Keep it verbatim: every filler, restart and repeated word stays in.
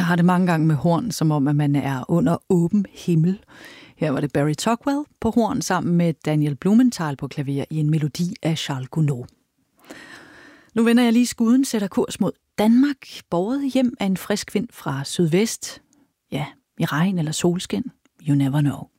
har det mange gange med horn, som om at man er under åben himmel. Her var det Barry Tocqueville på horn sammen med Daniel Blumenthal på klaver i en melodi af Charles Gounod. Nu vender jeg lige skuden, sætter kurs mod Danmark, båret hjem af en frisk vind fra sydvest. Ja, i regn eller solskin. You never know.